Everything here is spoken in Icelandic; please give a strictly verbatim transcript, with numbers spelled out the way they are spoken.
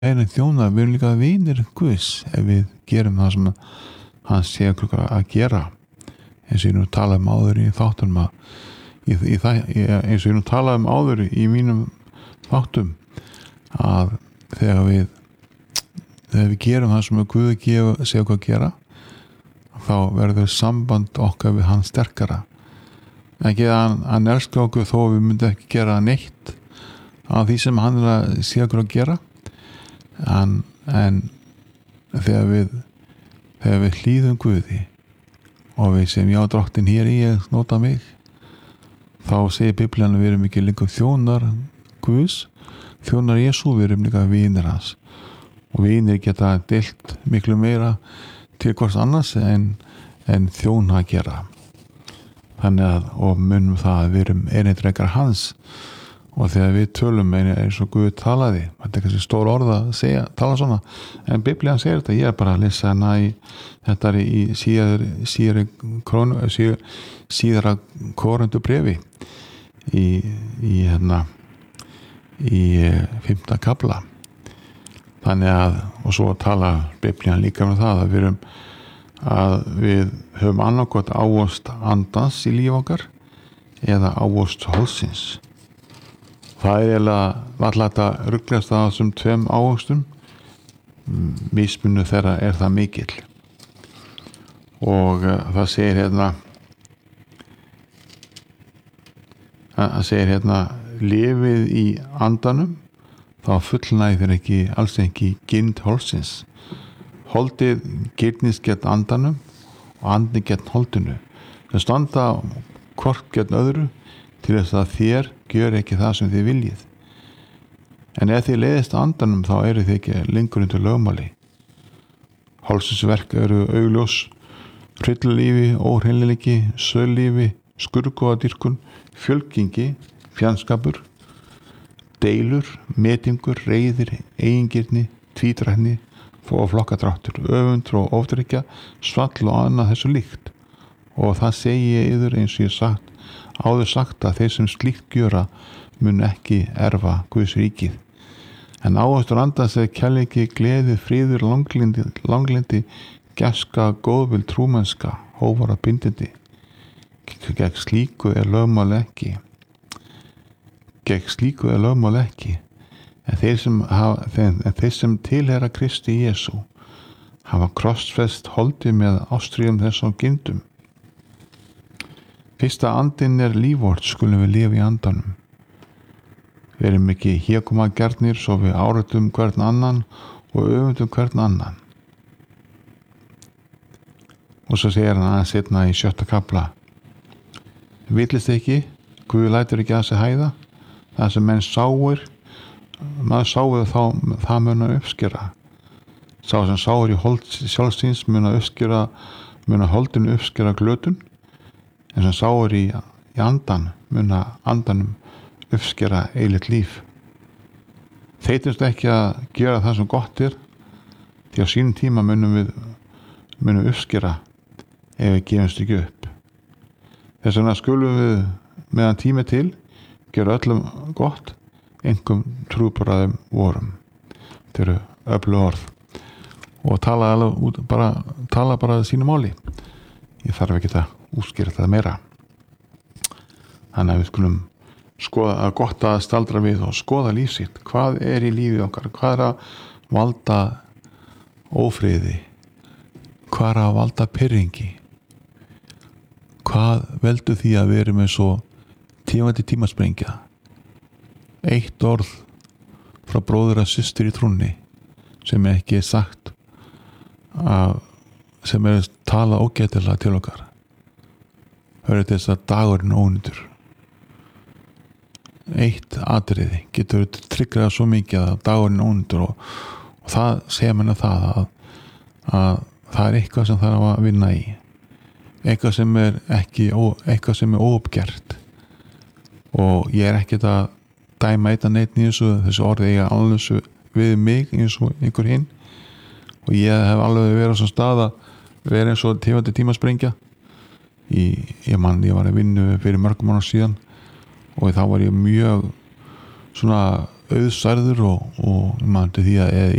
erum þjónar, við erum líka vinir Guðs ef við gerum það sem hann sé okkur að gera, eins og ég nú talaði um áður í þáttunum að í, í það, eins og ég nú talaði um áður í mínum þáttum að þegar við þegar við gerum það sem Guð gefa, sé okkur að gera, þá verður samband okkar við hann sterkara. Ekki að hann, hann elskar okkur þó við myndum ekki gera neitt af því sem hann er að sé okkur að gera, en, en þegar við þegar við hlýðum Guði og við sem já drottin hér í ég nota mig, þá segir Biblían að við erum ekki lengur þjónar Guðs, þjónar Jesú, við erum líka vinir hans, og vinir geta deilt miklu meira til hvers annars en, en þjóna að gera. Þannig að, og munum það að við erum einindrekar hans, og þegar við tölum eins og Guð talaði, þetta er kannski stór orð að segja, tala svona, en Biblían segir þetta, ég er bara að lesa hana í, þetta er í síðar, síðar, síðar, síðara Korintu bréfi, í, í hérna, í fimmta kafla. Þannig að, og svo tala Biblían líka um það að við erum að við höfum annarkot ávöxt andans í líf okkar eða ávöxt holsins. Það er eiginlega alltaf að rugglast það sem tveim ávöxtum, mismunur þeirra er það mikill, og uh, það segir hérna það segir hérna lifið í andanum, þá fullnæðir ekki alls ekki girnd holsins. Holdið girnist gegn andanum og andin gegn holdinu. Það standa hvort gegn öðru til þess að þér gjör ekki það sem þið viljið. En ef þið leiðist andanum, þá eru þið ekki lengur undir lögmáli. Hálsins verk eru augljós, hryllulífi, óhreinleiki, söllífi, skurðgoðadýrkun, fjölgingi, fjandskapur, deilur, metingur, reiðir, eigingirni, tvítrækni og flokkadráttur, öfundur og ofdrykkja, svall og annað þessu líkt. Og það segi ég yður eins og ég sagt, áður sagt að þeir sem slíkt gjöra mun ekki erfa Guðs ríkið. En ávöxtur andans er kærleiki, gleði, fríður, langlindi, langlindi, gæska, góðvild, trúmennska, hófara, bindindi. Gegn slíku er lögmál ekki. Gegn slíku er lögmál ekki. En þeir sem, hafa, þeir, en þeir sem tilheyra Kristi Jesú hafa krossfest holdið með ástríðum þessum gindum. Fyrsta andinn er lífvort, skulum við lifa í andanum. Við erum ekki hégkoma gjarnir svo við áreitum hvern annan og öfundum hvern annan. Og svo segir hann aðeins seinna í sjötta kafla: Villist ekki, Guð lætur ekki að sig hæða, það sem menn sáir maður sáu þá það mun að uppskera. Sá sem sáir í hold sjálfsins mun að uppskera mun að holdinu uppskera glötun, en sem sáir í, í andan mun að andanum uppskera eilíft líf. Þeytumst ekki að gera það sem gott er, því á sínum tíma munum við munum uppskera ef við gefumst ekki upp. Þess vegna skulum við meðan tími til gera öllum gott, einkum trúbræðum vorum. Þetta eru öflug orð og tala alveg út, bara tala bara sínu máli. Ég þarf ekki að útskýra það meira. Þannig að við skulum skoða að gott að staldra við og skoða líf sitt. Hvað er í lífi okkar? Hvað er að valda ófriði? Hvað er að valda pirringi? Hvað veldur því að við erum eins og tímandi tímasprengja? Eitt orð frá bróður að systur í trúnni sem ekki er sagt að, sem er tala ógætilega til okkar. Hörðu þess að dagurinn ónýtur. Eitt atriði getur tryggrað svo mikið að dagurinn ónýtur og, og það segja manna það að, að það er eitthvað sem þarf að vinna í. Eitthvað sem er ekki eitthvað sem er óuppgert. Og ég er ekkert að dæma eitt að neitt í þessu, þessu orði eiga alveg við mig eins og einhver hinn, og ég hef alveg verið á svona stað að vera eins og tífandi tímasprengja í, ég mann, ég var að vinna fyrir mörgum mánuðum síðan og þá var ég mjög svona auðsærður og, og mann til því að